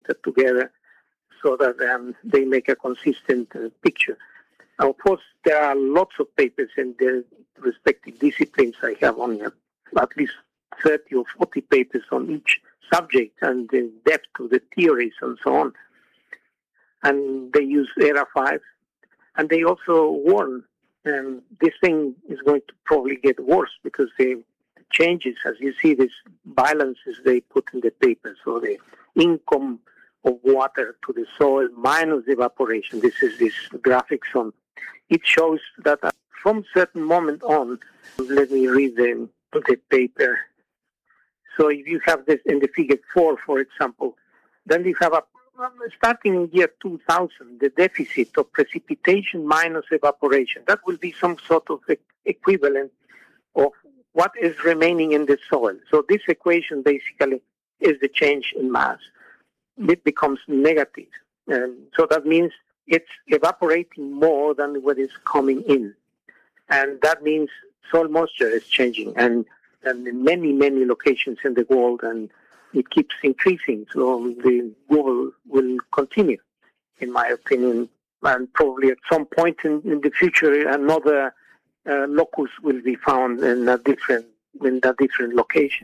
water together so that they make a consistent picture. Now, of course, there are lots of papers in the respective disciplines. I have only at least 30 or 40 papers on each subject and the depth of the theories and so on. And they use ERA 5. And they also warn this thing is going to probably get worse because the changes, as you see, these balances they put in the paper. So the income of water to the soil minus evaporation. This is this graphics on. It shows that from certain moment on, let me read the paper. So if you have this in the figure 4, for example, then you have starting in year 2000, the deficit of precipitation minus evaporation. That will be some sort of equivalent of what is remaining in the soil. So this equation basically is the change in mass. It becomes negative. So that means it's evaporating more than what is coming in. And that means soil moisture is changing and in many, many locations in the world, and it keeps increasing. So the war will continue, in my opinion, and probably at some point in the future, another locus will be found in a different location.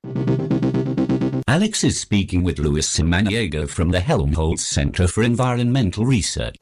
Alex is speaking with Luis Samaniego from the Helmholtz Center for Environmental Research.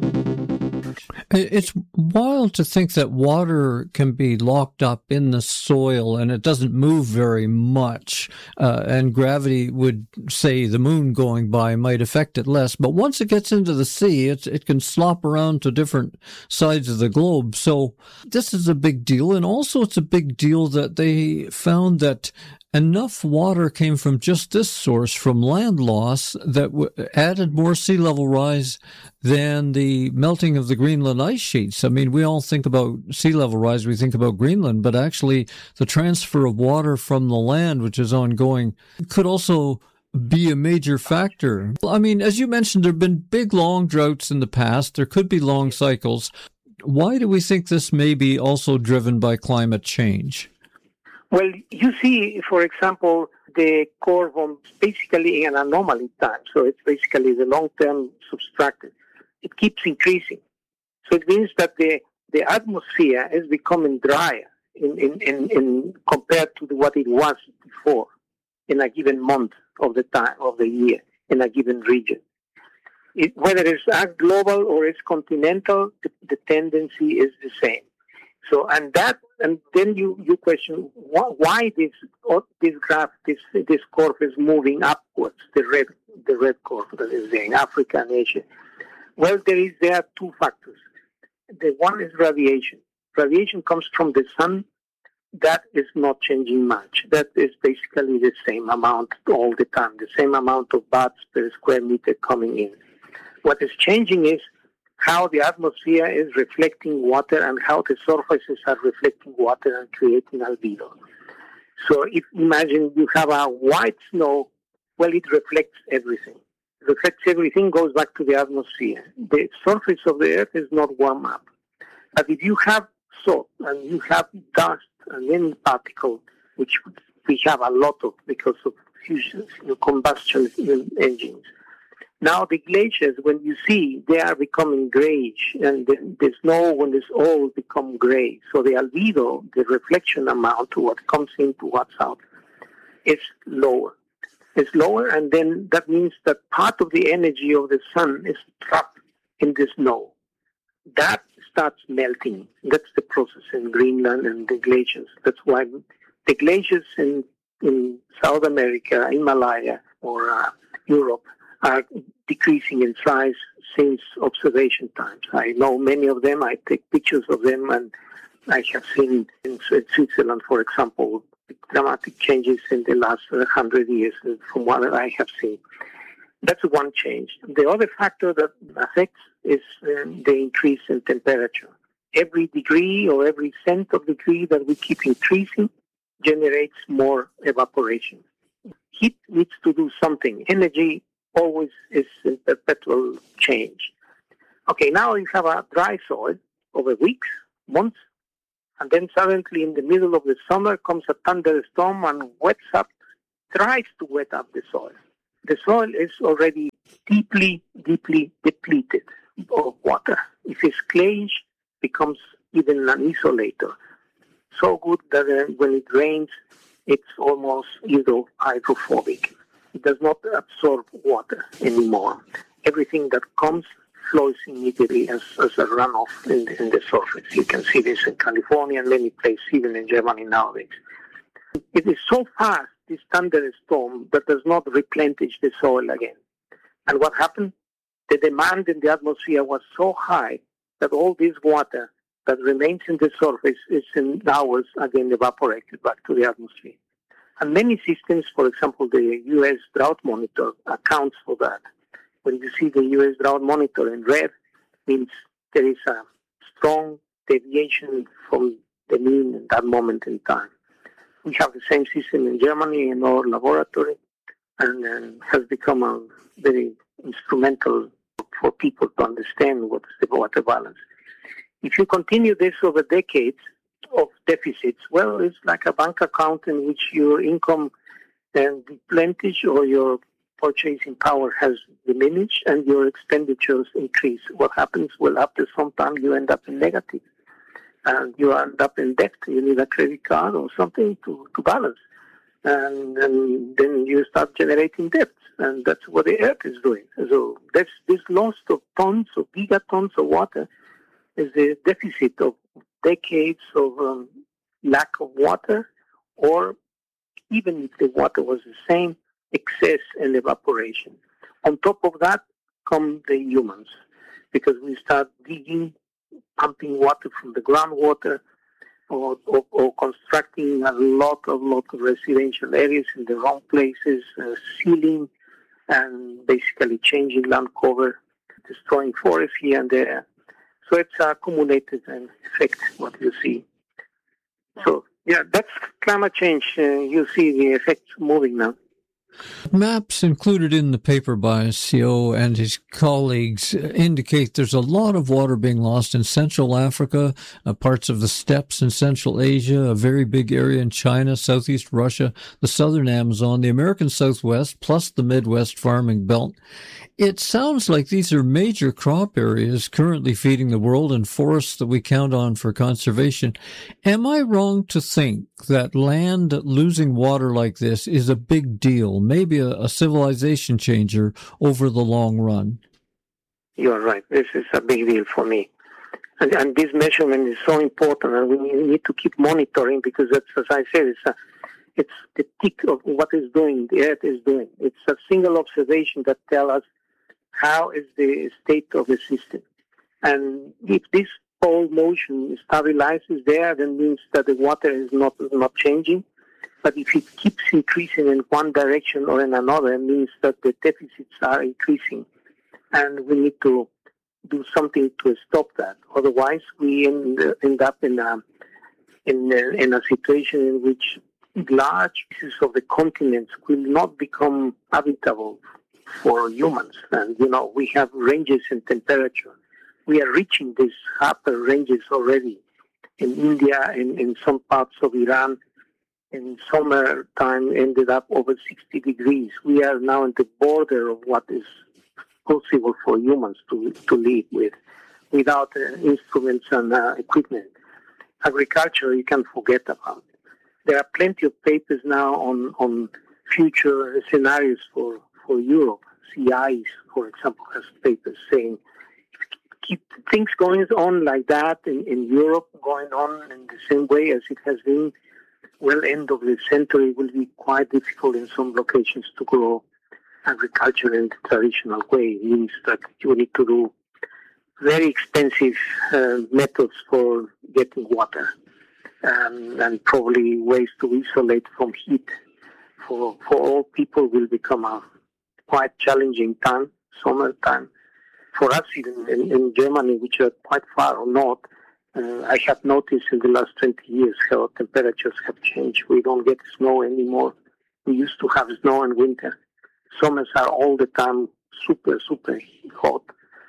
It's wild to think that water can be locked up in the soil and it doesn't move very much. And gravity would say the moon going by might affect it less. But once it gets into the sea, it can slop around to different sides of the globe. So this is a big deal. And also it's a big deal that they found that enough water came from just this source, from land loss, that added more sea level rise than the melting of the Greenland ice sheets. I mean, we all think about sea level rise, we think about Greenland, but actually the transfer of water from the land, which is ongoing, could also be a major factor. I mean, as you mentioned, there have been big, long droughts in the past. There could be long cycles. Why do we think this may be also driven by climate change? Well, you see, for example, the curve on basically an anomaly time. So it's basically the long-term subtracted. It keeps increasing. So it means that the atmosphere is becoming drier in compared to what it was before in a given month of the time of the year in a given region. Whether it's global or it's continental, the tendency is the same. So, and then you question why this graph, this curve is moving upwards, the red curve that is there in Africa and Asia. Well, there are two factors. The one is radiation. Radiation comes from the sun. That is not changing much. That is basically the same amount all the time, the same amount of watts per square meter coming in. What is changing is how the atmosphere is reflecting water and how the surfaces are reflecting water and creating albedo. So if imagine you have a white snow, well, it reflects everything. It reflects everything, goes back to the atmosphere. The surface of the earth is not warm up. But if you have salt and you have dust and any particle, which we have a lot of because of fusion, combustion engines, now the glaciers, when you see, they are becoming grayish, and the snow, when it's old, become gray. So the albedo, the reflection amount to what comes in to what's out, is lower. It's lower, and then that means that part of the energy of the sun is trapped in the snow. That starts melting. That's the process in Greenland and the glaciers. That's why the glaciers in South America, Himalaya, or Europe, are decreasing in size since observation times. I know many of them. I take pictures of them, and I have seen in Switzerland, for example, dramatic changes in the last 100 years from what I have seen. That's one change. The other factor that affects is the increase in temperature. Every degree or every tenth of degree that we keep increasing generates more evaporation. Heat needs to do something. Energy always is in perpetual change. Okay, now you have a dry soil over weeks, months, and then suddenly in the middle of the summer comes a thunderstorm and tries to wet up the soil. the soil is already deeply, deeply depleted of water. If it's clayish, it becomes even an isolator. So good that when it rains, it's almost hydrophobic. It does not absorb water anymore. Everything that comes flows immediately as a runoff in the surface. You can see this in California and many places, even in Germany nowadays. It is so fast, this thunderstorm, that does not replenish the soil again. And what happened? The demand in the atmosphere was so high that all this water that remains in the surface is in hours again evaporated back to the atmosphere. And many systems, for example, the U.S. Drought Monitor accounts for that. When you see the U.S. Drought Monitor in red, means there is a strong deviation from the mean in that moment in time. We have the same system in Germany in our laboratory, and has become a very instrumental for people to understand what is the water balance. If you continue this over decades of deficits, well, it's like a bank account in which your income and replenish or your purchasing power has diminished and your expenditures increase. What happens? Well, after some time, you end up in negative. And you end up in debt. You need a credit card or something to balance. And then you start generating debt. And that's what the earth is doing. So this loss of tons, of gigatons of water is the deficit of decades of lack of water, or even if the water was the same, excess and evaporation. On top of that come the humans, because we start digging, pumping water from the groundwater, or constructing a lot of residential areas in the wrong places, sealing, and basically changing land cover, destroying forests here and there. So it's accumulated effect, what you see. So, yeah, that's climate change. You see the effects moving now. Maps included in the paper by Sio and his colleagues indicate there's a lot of water being lost in Central Africa, parts of the steppes in Central Asia, a very big area in China, Southeast Russia, the Southern Amazon, the American Southwest, plus the Midwest farming belt. It sounds like these are major crop areas currently feeding the world and forests that we count on for conservation. Am I wrong to think that land losing water like this is a big deal, maybe a civilization changer over the long run? You're right. This is a big deal for me. And this measurement is so important, and we need to keep monitoring, because that's, as I said, it's the tick of what is doing, the earth is doing. It's a single observation that tells us how is the state of the system. And if this whole motion stabilizes there, then means that the water is not changing. But if it keeps increasing in one direction or in another, it means that the deficits are increasing. And we need to do something to stop that. Otherwise, we end up in a situation in which large pieces of the continents will not become habitable for humans. And, we have ranges in temperature. We are reaching these upper ranges already in India, in some parts of Iran. In summertime, ended up over 60 degrees. We are now at the border of what is possible for humans to live with, without instruments and equipment. Agriculture, you can forget about. There are plenty of papers now on future scenarios for Europe. CIs, for example, has papers saying, keep things going on like that in Europe, going on in the same way as it has been, well, end of the century will be quite difficult in some locations to grow agriculture in the traditional way. It means that you need to do very expensive methods for getting water, and probably ways to isolate from heat. For all people will become a quite challenging time, summertime. For us, even in Germany, which are quite far north, I have noticed in the last 20 years how temperatures have changed. We don't get snow anymore. We used to have snow in winter. Summers are all the time super, super hot.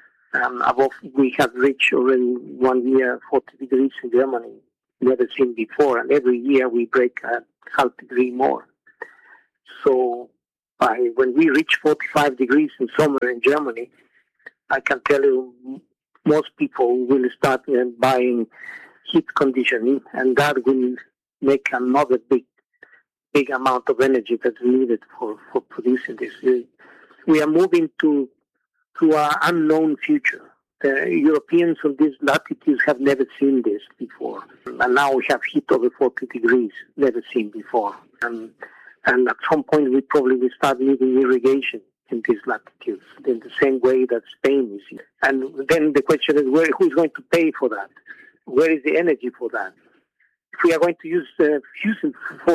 We have reached already 1 year 40 degrees in Germany, never seen before. And every year we break a half degree more. So when we reach 45 degrees in summer in Germany, I can tell you most people will start buying heat conditioning, and that will make another big amount of energy that's needed for producing this. We are moving to an unknown future. The Europeans on these latitudes have never seen this before. And now we have heat over 40 degrees, never seen before. And at some point, we probably will start needing irrigation in these latitudes in the same way that Spain is. And then the question is, who's going to pay for that? Where is the energy for that? If we are going to use fossil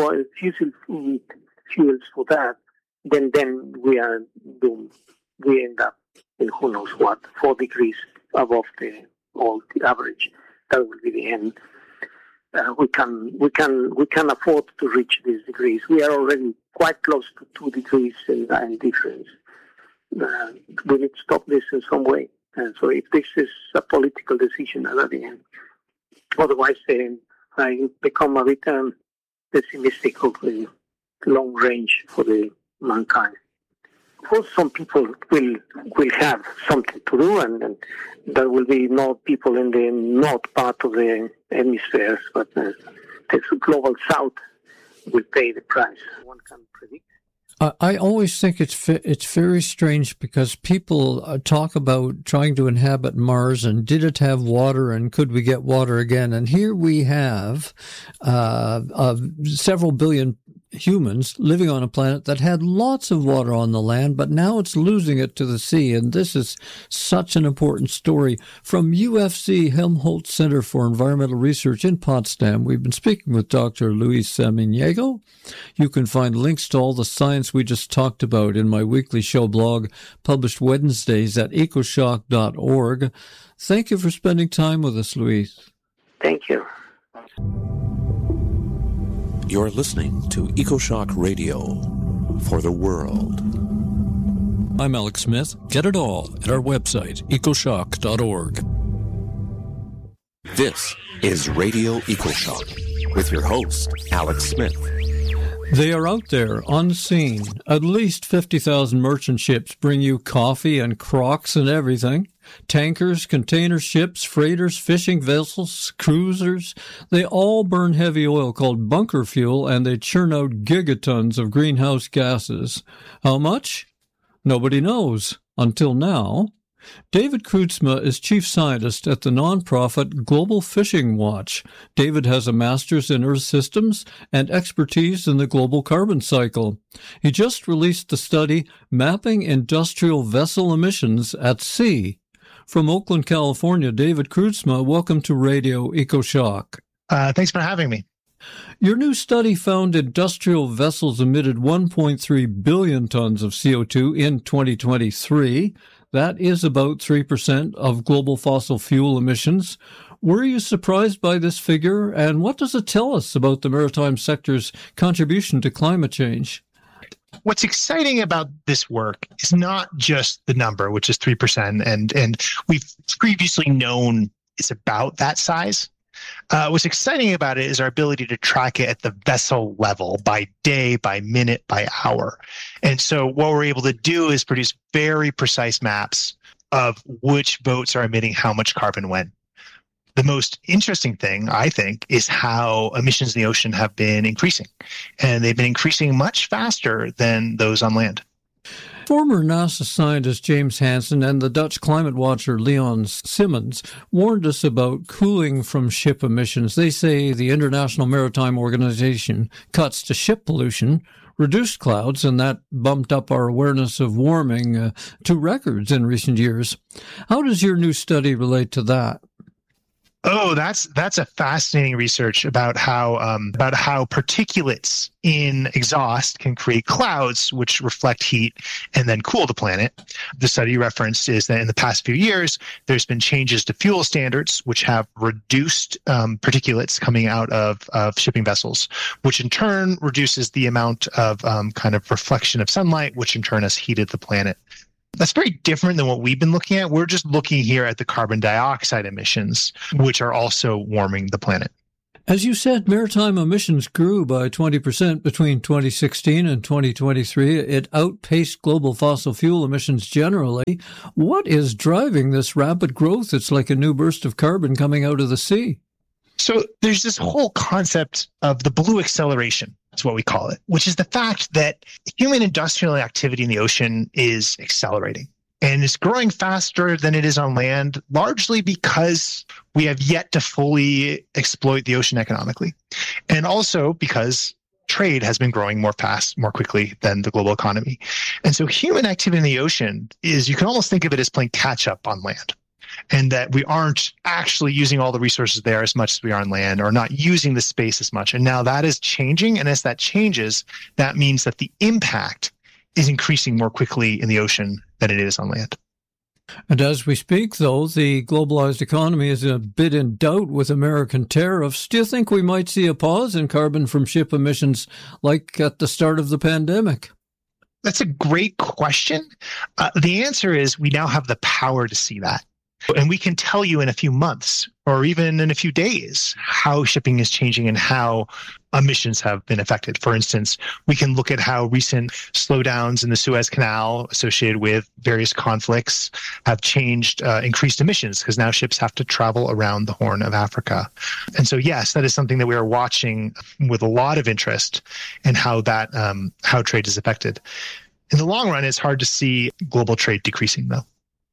fuels for that, then we are doomed. We end up in who knows what, 4 degrees above the average. That will be the end. We can afford to reach these degrees. We are already quite close to 2 degrees in difference. We need to stop this in some way. And so if this is a political decision at the end, otherwise I become a bit pessimistic of the long range for the mankind. Of course, some people will have something to do, and there will be no people in the north part of the hemisphere, but the global south will pay the price. One can predict. I always think it's very strange because people talk about trying to inhabit Mars and did it have water and could we get water again? And here we have several billion humans living on a planet that had lots of water on the land, but now it's losing it to the sea. And this is such an important story. From UFC Helmholtz Center for Environmental Research in Potsdam, we've been speaking with Dr. Luis Samaniego. You can find links to all the science we just talked about in my weekly show blog, published Wednesdays at ecoshock.org. Thank you for spending time with us, Luis. Thank you. You're listening to EcoShock Radio for the world. I'm Alex Smith. Get it all at our website, ecoshock.org. This is Radio EcoShock with your host, Alex Smith. They are out there, unseen. At least 50,000 merchant ships bring you coffee and Crocs and everything. Tankers, container ships, freighters, fishing vessels, cruisers, they all burn heavy oil called bunker fuel, and they churn out gigatons of greenhouse gases. How much? Nobody knows. Until now. David Kreutzma is chief scientist at the nonprofit Global Fishing Watch. David has a master's in Earth systems and expertise in the global carbon cycle. He just released the study Mapping Industrial Vessel Emissions at Sea. From Oakland, California, David Kreutzma, welcome to Radio EcoShock. Thanks for having me. Your new study found industrial vessels emitted 1.3 billion tons of CO2 in 2023. That is about 3% of global fossil fuel emissions. Were you surprised by this figure, and what does it tell us about the maritime sector's contribution to climate change? What's exciting about this work is not just the number, which is 3%, and we've previously known it's about that size. What's exciting about it is our ability to track it at the vessel level by day, by minute, by hour. And so what we're able to do is produce very precise maps of which boats are emitting how much carbon when. The most interesting thing, I think, is how emissions in the ocean have been increasing. And they've been increasing much faster than those on land. Former NASA scientist James Hansen and the Dutch climate watcher Leon Simmons warned us about cooling from ship emissions. They say the International Maritime Organization cuts to ship pollution reduced clouds, and that bumped up our awareness of warming to records in recent years. How does your new study relate to that? Oh, that's a fascinating research about how particulates in exhaust can create clouds which reflect heat and then cool the planet. The study referenced is that in the past few years, there's been changes to fuel standards which have reduced particulates coming out of shipping vessels, which in turn reduces the amount of kind of reflection of sunlight, which in turn has heated the planet. That's very different than what we've been looking at. We're just looking here at the carbon dioxide emissions, which are also warming the planet. As you said, maritime emissions grew by 20% between 2016 and 2023. It outpaced global fossil fuel emissions generally. What is driving this rapid growth? It's like a new burst of carbon coming out of the sea. So there's this whole concept of the blue acceleration, is what we call it, which is the fact that human industrial activity in the ocean is accelerating. And it's growing faster than it is on land, largely because we have yet to fully exploit the ocean economically. And also because trade has been growing more quickly than the global economy. And so human activity in the ocean is, you can almost think of it as playing catch up on land. And that we aren't actually using all the resources there as much as we are on land, or not using the space as much. And now that is changing. And as that changes, that means that the impact is increasing more quickly in the ocean than it is on land. And as we speak, though, the globalized economy is a bit in doubt with American tariffs. Do you think we might see a pause in carbon from ship emissions like at the start of the pandemic? That's a great question. The answer is we now have the power to see that. And we can tell you in a few months or even in a few days how shipping is changing and how emissions have been affected. For instance, we can look at how recent slowdowns in the Suez Canal associated with various conflicts have changed increased emissions, because now ships have to travel around the Horn of Africa. And so, yes, that is something that we are watching with a lot of interest in how that how trade is affected. In the long run, it's hard to see global trade decreasing, though.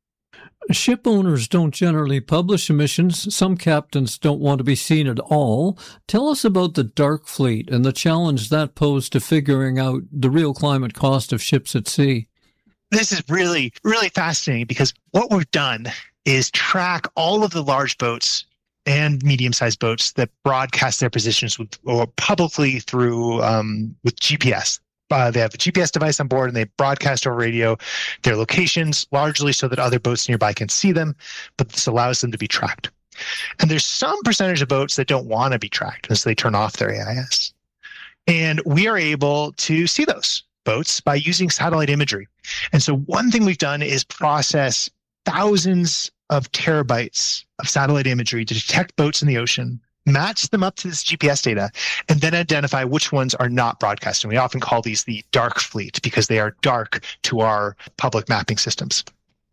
Ship owners don't generally publish emissions. Some captains don't want to be seen at all. Tell us about the dark fleet and the challenge that posed to figuring out the real climate cost of ships at sea. This is really, really fascinating, because what we've done is track all of the large boats and medium-sized boats that broadcast their positions or publicly through with GPS. They have a GPS device on board, and they broadcast over radio their locations, largely so that other boats nearby can see them, but this allows them to be tracked. And there's some percentage of boats that don't want to be tracked, and so they turn off their AIS. And we are able to see those boats by using satellite imagery. And so one thing we've done is process thousands of terabytes of satellite imagery to detect boats in the ocean, match them up to this GPS data, and then identify which ones are not broadcasting. We often call these the dark fleet because they are dark to our public mapping systems.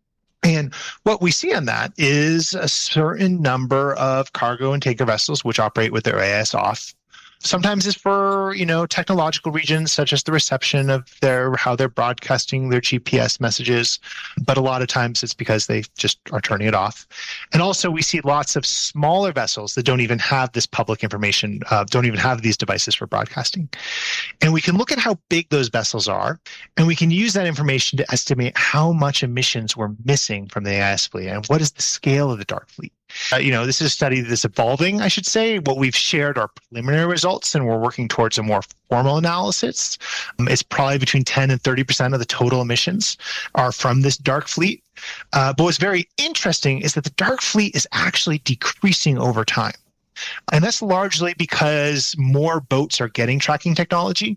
And what we see on that is a certain number of cargo and tanker vessels which operate with their AIS off. Sometimes it's for, technological regions, such as the reception of how they're broadcasting their GPS messages. But a lot of times it's because they just are turning it off. And also we see lots of smaller vessels that don't even have this public information, don't even have these devices for broadcasting. And we can look at how big those vessels are, and we can use that information to estimate how much emissions we're missing from the AIS fleet and what is the scale of the dark fleet. This is a study that's evolving, I should say. What we've shared are preliminary results, and we're working towards a more formal analysis. It's probably between 10 and 30% of the total emissions are from this dark fleet. But what's very interesting is that the dark fleet is actually decreasing over time. And that's largely because more boats are getting tracking technology,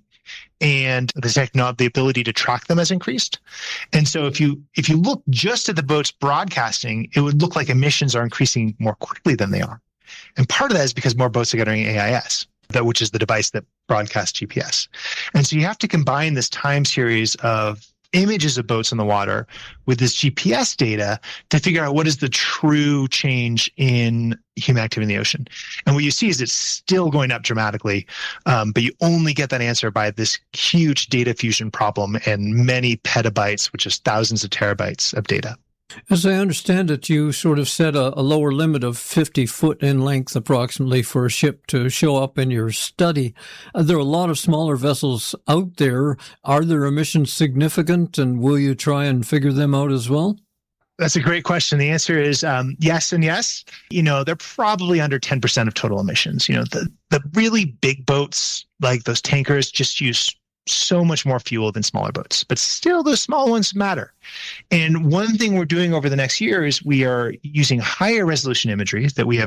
and the ability to track them has increased. And so if you look just at the boats broadcasting, it would look like emissions are increasing more quickly than they are. And part of that is because more boats are getting AIS, which is the device that broadcasts GPS. And so you have to combine this time series of images of boats in the water with this GPS data to figure out what is the true change in human activity in the ocean. And what you see is it's still going up dramatically, but you only get that answer by this huge data fusion problem and many petabytes, which is thousands of terabytes of data. As I understand it, you sort of set a lower limit of 50 foot in length approximately for a ship to show up in your study. There are a lot of smaller vessels out there. Are their emissions significant, and will you try and figure them out as well? That's a great question. The answer is yes and yes. They're probably under 10% of total emissions. The really big boats, like those tankers, just use so much more fuel than smaller boats, but still those small ones matter. And one thing we're doing over the next year is we are using higher resolution imagery that we have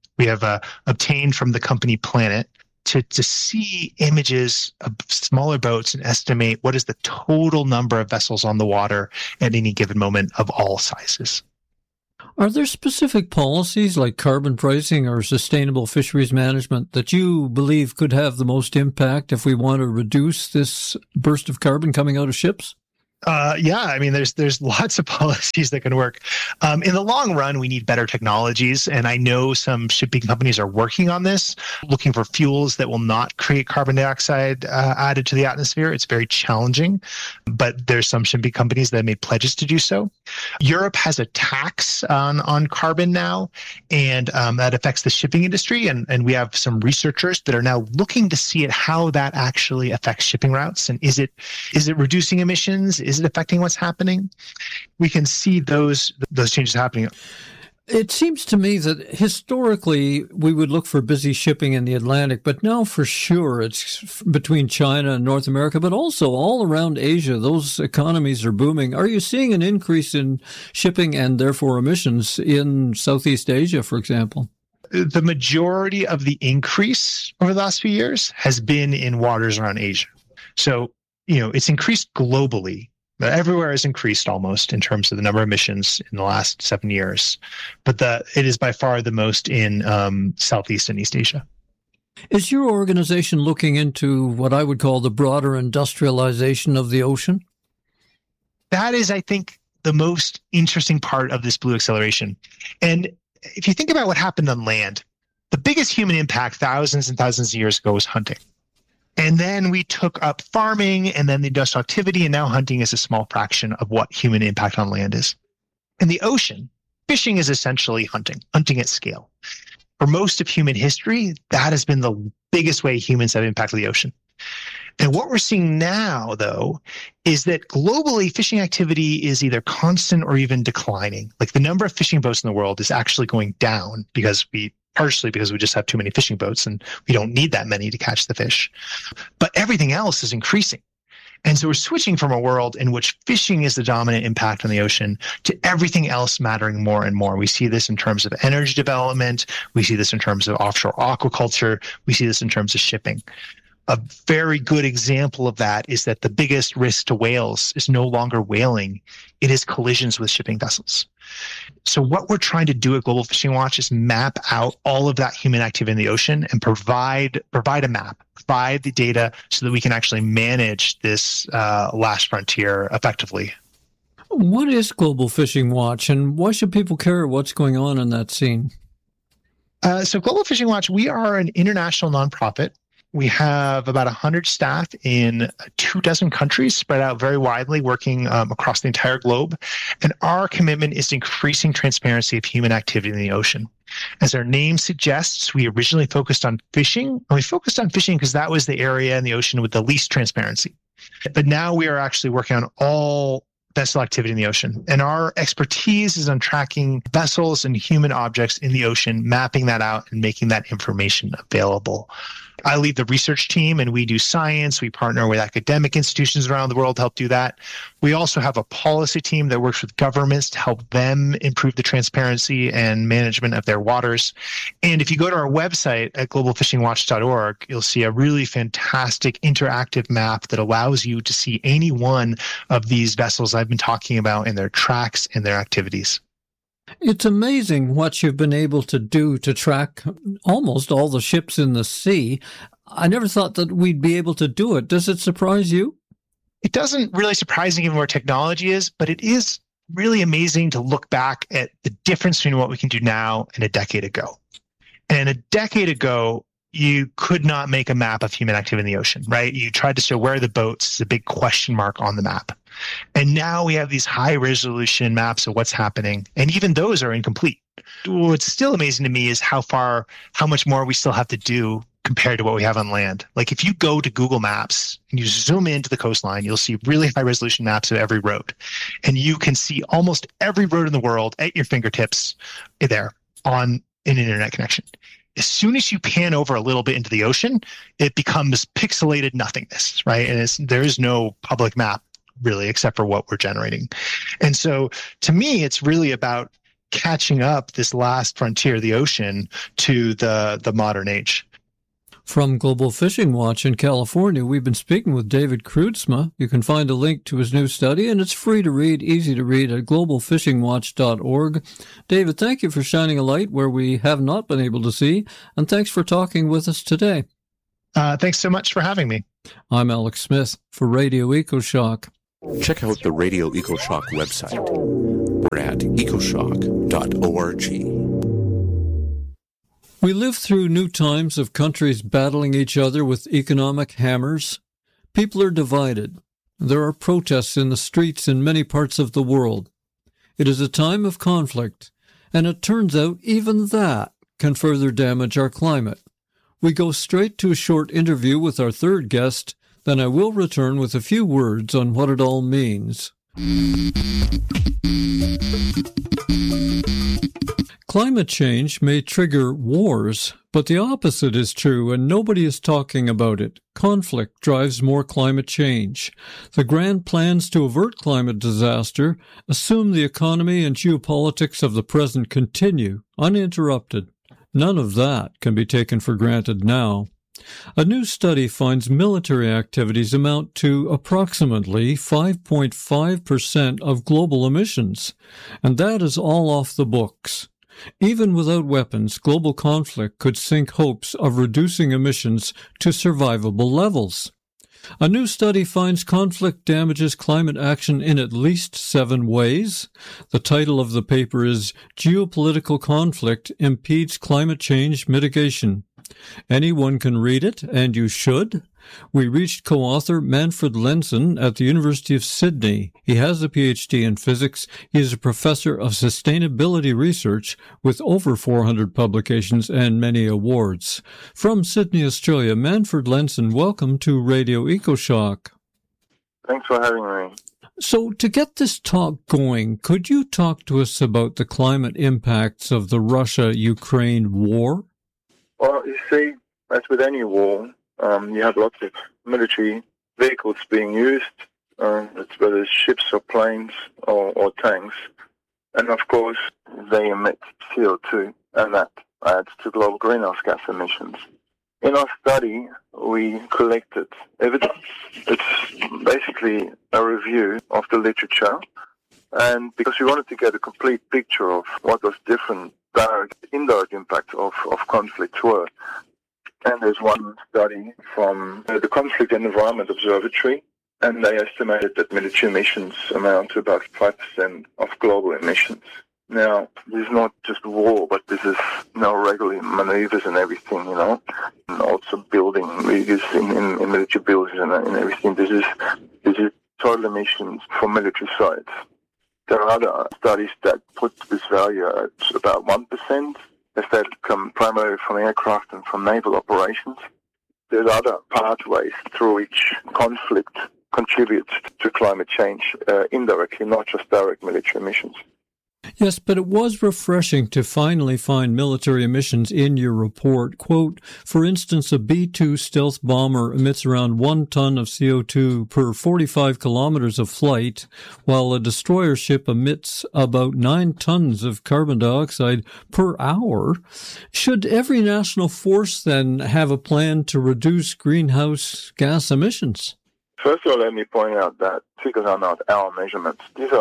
obtained from the company Planet to see images of smaller boats and estimate what is the total number of vessels on the water at any given moment of all sizes. Are there specific policies like carbon pricing or sustainable fisheries management that you believe could have the most impact if we want to reduce this burst of carbon coming out of ships? Yeah, I mean, there's lots of policies that can work. In the long run, we need better technologies, and I know some shipping companies are working on this, looking for fuels that will not create carbon dioxide added to the atmosphere. It's very challenging, but there's some shipping companies that have made pledges to do so. Europe has a tax on carbon now, and that affects the shipping industry, and we have some researchers that are now looking to see how that actually affects shipping routes, and is it reducing emissions? Is it affecting what's happening? We can see those changes happening. It seems to me that historically we would look for busy shipping in the Atlantic, but now for sure it's between China and North America, but also all around Asia. Those economies are booming. Are you seeing an increase in shipping and therefore emissions in Southeast Asia, for example? The majority of the increase over the last few years has been in waters around Asia. So, it's increased globally. Everywhere has increased almost in terms of the number of emissions in the last 7 years, but it is by far the most in Southeast and East Asia. Is your organization looking into what I would call the broader industrialization of the ocean? That is, I think, the most interesting part of this blue acceleration. And if you think about what happened on land, the biggest human impact thousands and thousands of years ago was hunting. And then we took up farming and then the industrial activity, and now hunting is a small fraction of what human impact on land is. In the ocean, fishing is essentially hunting at scale. For most of human history, that has been the biggest way humans have impacted the ocean. And what we're seeing now, though, is that globally fishing activity is either constant or even declining. Like the number of fishing boats in the world is actually going down partially because we just have too many fishing boats and we don't need that many to catch the fish. But everything else is increasing. And so we're switching from a world in which fishing is the dominant impact on the ocean to everything else mattering more and more. We see this in terms of energy development. We see this in terms of offshore aquaculture. We see this in terms of shipping. A very good example of that is that the biggest risk to whales is no longer whaling. It is collisions with shipping vessels. So what we're trying to do at Global Fishing Watch is map out all of that human activity in the ocean and provide a map, provide the data so that we can actually manage this last frontier effectively. What is Global Fishing Watch, and why should people care what's going on in that scene? So Global Fishing Watch, we are an international nonprofit. We have about 100 staff in 24 countries spread out very widely, working across the entire globe. And our commitment is increasing transparency of human activity in the ocean. As our name suggests, we originally focused on fishing. And we focused on fishing because that was the area in the ocean with the least transparency. But now we are actually working on all vessel activity in the ocean. And our expertise is on tracking vessels and human objects in the ocean, mapping that out and making that information available. I lead the research team and we do science. We partner with academic institutions around the world to help do that. We also have a policy team that works with governments to help them improve the transparency and management of their waters. And if you go to our website at globalfishingwatch.org, you'll see a really fantastic interactive map that allows you to see any one of these vessels I've been talking about and their tracks and their activities. It's amazing what you've been able to do to track almost all the ships in the sea. I never thought that we'd be able to do it. Does it surprise you? It doesn't really surprise me given where technology is, but it is really amazing to look back at the difference between what we can do now and a decade ago. And a decade ago, you could not make a map of human activity in the ocean, right? You tried to show where are the boats, it's a big question mark on the map. And now we have these high resolution maps of what's happening. And even those are incomplete. What's still amazing to me is how much more we still have to do compared to what we have on land. Like if you go to Google Maps and you zoom into the coastline, you'll see really high resolution maps of every road. And you can see almost every road in the world at your fingertips there on an internet connection. As soon as you pan over a little bit into the ocean, it becomes pixelated nothingness, right? And there is no public map really, except for what we're generating. And so to me, it's really about catching up this last frontier, the ocean, to the modern age. From Global Fishing Watch in California, we've been speaking with David Kreutzma. You can find a link to his new study, and it's free to read, easy to read at globalfishingwatch.org. David, thank you for shining a light where we have not been able to see, and thanks for talking with us today. Thanks so much for having me. I'm Alex Smith for Radio EcoShock. Check out the Radio EcoShock website. We're at ecoshock.org. We live through new times of countries battling each other with economic hammers. People are divided. There are protests in the streets in many parts of the world. It is a time of conflict, and it turns out even that can further damage our climate. We go straight to a short interview with our third guest, then I will return with a few words on what it all means. Climate change may trigger wars, but the opposite is true, and nobody is talking about it. Conflict drives more climate change. The grand plans to avert climate disaster assume the economy and geopolitics of the present continue, uninterrupted. None of that can be taken for granted now. A new study finds military activities amount to approximately 5.5% of global emissions, and that is all off the books. Even without weapons, global conflict could sink hopes of reducing emissions to survivable levels. A new study finds conflict damages climate action in at least 7 ways. The title of the paper is Geopolitical Conflict Impedes Climate Change Mitigation. Anyone can read it, and you should. We reached co-author Manfred Lenssen at the University of Sydney. He has a PhD in physics. He is a professor of sustainability research with over 400 publications and many awards. From Sydney, Australia, Manfred Lenssen, welcome to Radio EcoShock. Thanks for having me. So, to get this talk going, could you talk to us about the climate impacts of the Russia-Ukraine war? Well, you see, as with any war, you have lots of military vehicles being used, whether it's ships or planes or tanks. And of course, they emit CO2, and that adds to global greenhouse gas emissions. In our study, we collected evidence. It's basically a review of the literature, and because we wanted to get a complete picture of what was different direct, indirect impacts of conflicts were. And there's one study from the Conflict and Environment Observatory, and they estimated that military emissions amount to about 5% of global emissions. Now, this is not just war, but this is, regular maneuvers and everything, and also building rigs in military buildings and everything. This is total emissions for military sites. There are other studies that put this value at about 1%. If that come primarily from aircraft and from naval operations. There's other pathways through which conflict contributes to climate change indirectly, not just direct military emissions. Yes, but it was refreshing to finally find military emissions in your report. Quote, for instance, a B-2 stealth bomber emits around 1 ton of CO2 per 45 kilometers of flight, while a destroyer ship emits about 9 tons of carbon dioxide per hour. Should every national force then have a plan to reduce greenhouse gas emissions? First of all, let me point out that figures are not our measurements.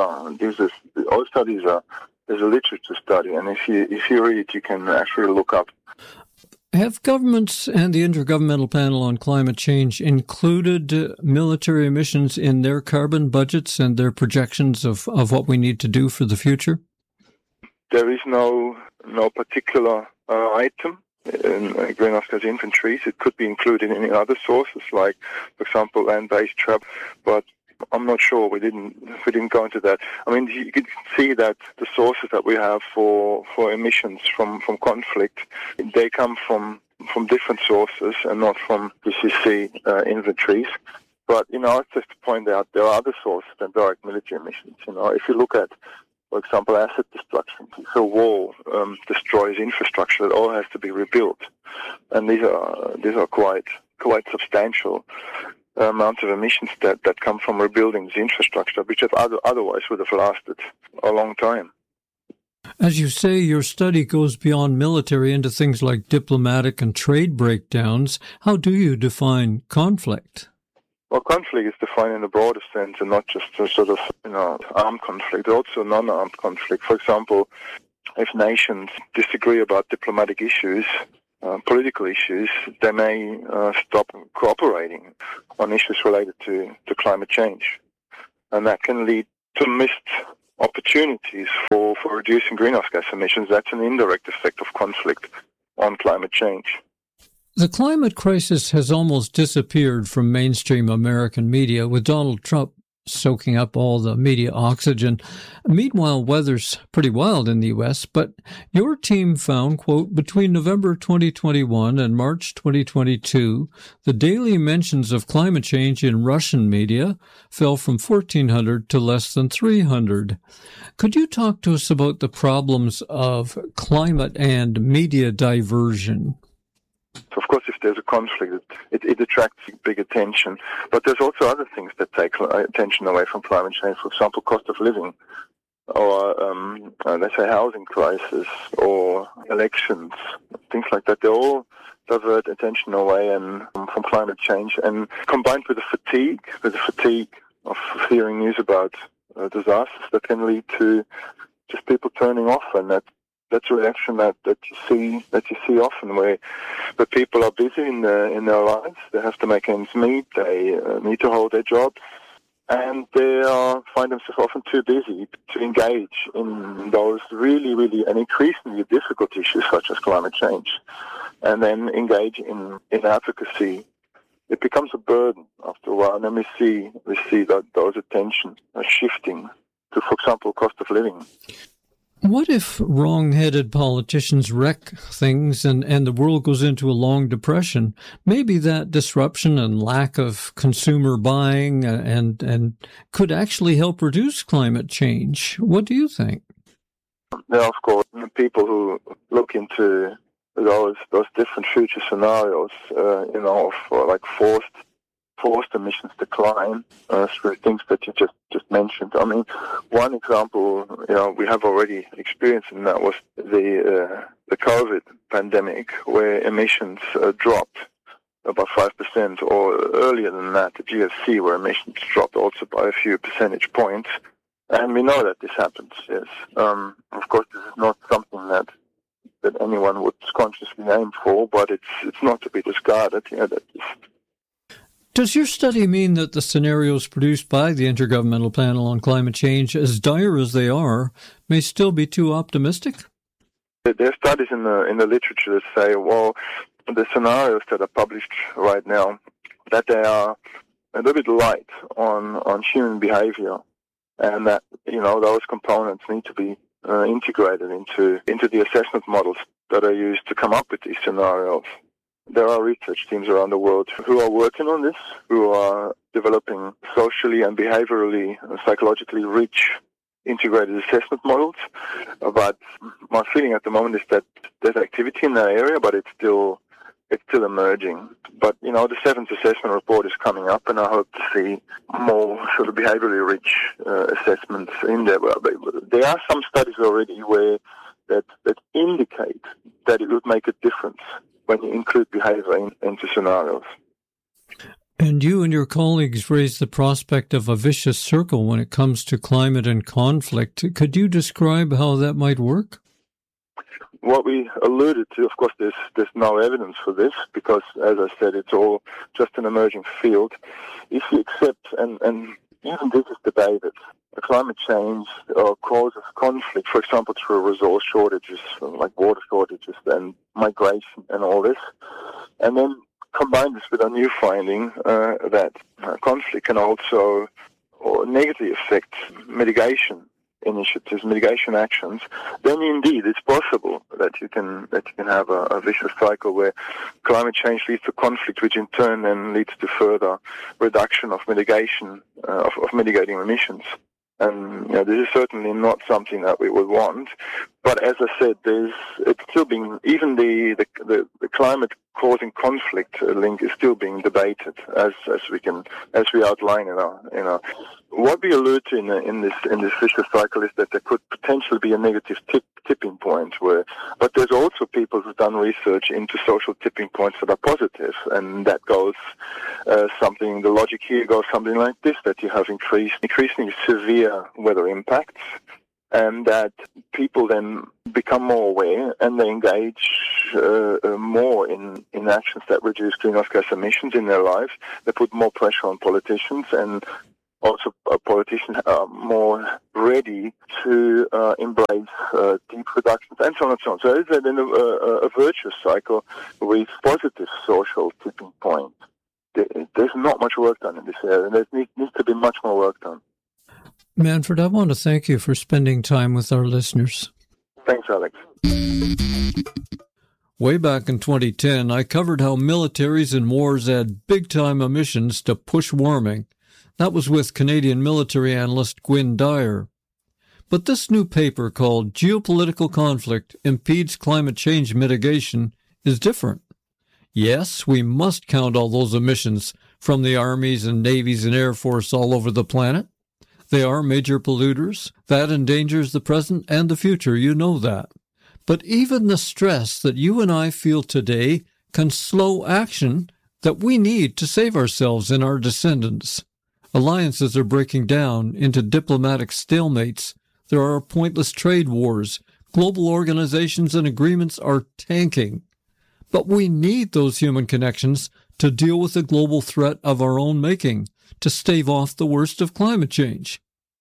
All studies are. There's a literature study, and if you read it, you can actually look up. Have governments and the Intergovernmental Panel on Climate Change included military emissions in their carbon budgets and their projections of what we need to do for the future? There is no particular item in greenhouse gas inventories. It could be included in other sources, like, for example, land-based travel, but I'm not sure. We didn't go into that. I mean, you can see that the sources that we have for emissions from conflict, they come from different sources and not from PCC inventories. But, just to point out, there are other sources than direct military emissions. If you look at, for example, asset destruction, if a war destroys infrastructure, it all has to be rebuilt. And these are quite substantial amounts of emissions that come from rebuilding the infrastructure, which otherwise would have lasted a long time. As you say, your study goes beyond military into things like diplomatic and trade breakdowns. How do you define conflict? Well, conflict is defined in a broader sense and not just a sort of, armed conflict, also non-armed conflict. For example, if nations disagree about diplomatic issues, political issues, they may stop cooperating on issues related to climate change. And that can lead to missed opportunities for reducing greenhouse gas emissions. That's an indirect effect of conflict on climate change. The climate crisis has almost disappeared from mainstream American media, with Donald Trump soaking up all the media oxygen. Meanwhile, weather's pretty wild in the U.S., but your team found, quote, between November 2021 and March 2022, the daily mentions of climate change in Russian media fell from 1,400 to less than 300. Could you talk to us about the problems of climate and media diversion? Of course, if there's a conflict, it attracts big attention. But there's also other things that take attention away from climate change. For example, cost of living, or let's say housing crisis, or elections, things like that. They all divert attention away from climate change, and combined with the fatigue of hearing news about disasters, that can lead to just people turning off, and that's a reaction that you see often, where people are busy in their lives. They have to make ends meet. They need to hold their jobs, and they find themselves often too busy to engage in those really, really and increasingly difficult issues such as climate change, and then engage in advocacy. It becomes a burden after a while, and then we see that those attention are shifting to, for example, cost of living. What if wrong-headed politicians wreck things and the world goes into a long depression? Maybe that disruption and lack of consumer buying and could actually help reduce climate change. What do you think? There are, of course, people who look into those different future scenarios, for like forced emissions decline through things that you just mentioned. I mean, one example, we have already experienced, and that was the COVID pandemic, where emissions dropped about 5%, or earlier than that, the GFC, where emissions dropped also by a few percentage points. And we know that this happens, yes. Of course, this is not something that anyone would consciously aim for, but it's not to be discarded. Does your study mean that the scenarios produced by the Intergovernmental Panel on Climate Change, as dire as they are, may still be too optimistic? There are studies in the literature that say, well, the scenarios that are published right now, that they are a little bit light on human behavior, and that those components need to be integrated into the assessment models that are used to come up with these scenarios. There are research teams around the world who are working on this, who are developing socially and behaviorally and psychologically rich integrated assessment models. But my feeling at the moment is that there's activity in that area, but it's still emerging. But, the seventh assessment report is coming up, and I hope to see more sort of behaviorally rich assessments in there. There are some studies already that indicate that it would make a difference when you include behavior into scenarios. And you and your colleagues raised the prospect of a vicious circle when it comes to climate and conflict. Could you describe how that might work? What we alluded to, of course, there's no evidence for this, because, as I said, it's all just an emerging field. If you accept, and even this is debated, climate change causes conflict, for example, through resource shortages, like water shortages and migration and all this, and then combine this with a new finding that conflict can also negatively affect mitigation initiatives, mitigation actions, then indeed it's possible that you can have a vicious cycle where climate change leads to conflict, which in turn then leads to further reduction of mitigation of mitigating emissions. And this is certainly not something that we would want. But as I said, it's still being, even the climate causing conflict link is still being debated as we outline in our. What we allude to in this vicious cycle is that there could potentially be a negative tip tipping point but there's also people who've done research into social tipping points that are positive, and that goes the logic here goes something like this, that you have increasingly severe weather impacts, and that people then become more aware and they engage more in actions that reduce greenhouse gas emissions in their lives. They put more pressure on politicians, and also politicians are more ready to embrace deep reductions and so on and so on. So it's then a virtuous cycle with positive social tipping points. There's not much work done in this area, and there needs to be much more work done. Manfred, I want to thank you for spending time with our listeners. Thanks, Alex. Way back in 2010, I covered how militaries and wars add big-time emissions to push warming. That was with Canadian military analyst Gwynne Dyer. But this new paper called Geopolitical Conflict Impedes Climate Change Mitigation is different. Yes, we must count all those emissions from the armies and navies and air force all over the planet. They are major polluters. That endangers the present and the future, you know that. But even the stress that you and I feel today can slow action that we need to save ourselves and our descendants. Alliances are breaking down into diplomatic stalemates. There are pointless trade wars. Global organizations and agreements are tanking. But we need those human connections to deal with the global threat of our own making, to stave off the worst of climate change.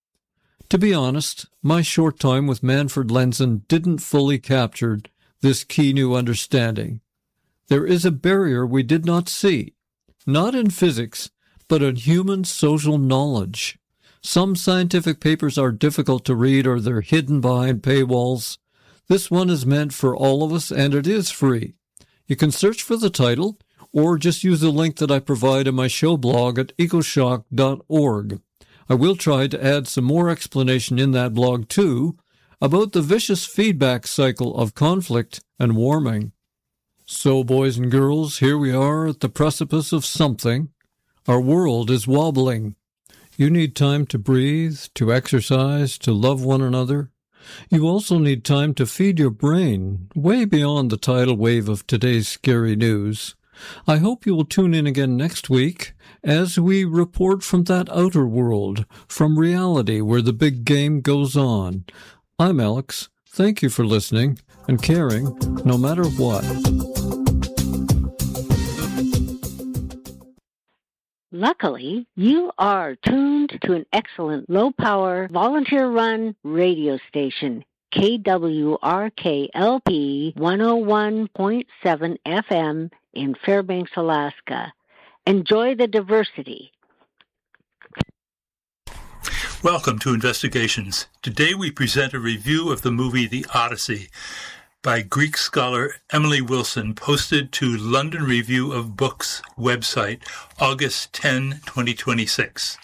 To be honest, my short time with Manfred Lenzen didn't fully capture this key new understanding. There is a barrier we did not see, not in physics, but in human social knowledge. Some scientific papers are difficult to read or they're hidden behind paywalls. This one is meant for all of us, and it is free. You can search for the title or just use the link that I provide in my show blog at ecoshock.org. I will try to add some more explanation in that blog, too, about the vicious feedback cycle of conflict and warming. So, boys and girls, here we are at the precipice of something. Our world is wobbling. You need time to breathe, to exercise, to love one another. You also need time to feed your brain, way beyond the tidal wave of today's scary news. I hope you will tune in again next week as we report from that outer world, from reality where the big game goes on. I'm Alex. Thank you for listening and caring no matter what. Luckily, you are tuned to an excellent low-power, volunteer-run radio station, KWRKLP 101.7 FM in Fairbanks, Alaska. Enjoy the diversity. Welcome to Investigations. Today we present a review of the movie The Odyssey by Greek scholar Emily Wilson, posted to London Review of Books website, August 10, 2026.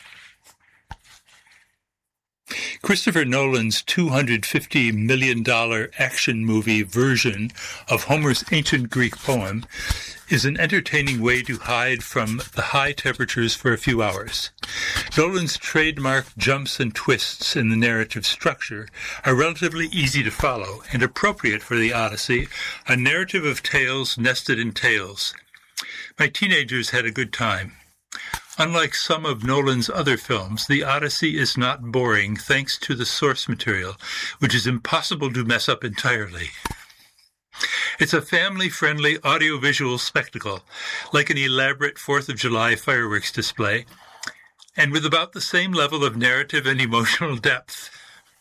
Christopher Nolan's $250 million action movie version of Homer's ancient Greek poem is an entertaining way to hide from the high temperatures for a few hours. Nolan's trademark jumps and twists in the narrative structure are relatively easy to follow and appropriate for The Odyssey, a narrative of tales nested in tales. My teenagers had a good time. Unlike some of Nolan's other films, The Odyssey is not boring thanks to the source material, which is impossible to mess up entirely. It's a family-friendly audiovisual spectacle, like an elaborate 4th of July fireworks display, and with about the same level of narrative and emotional depth.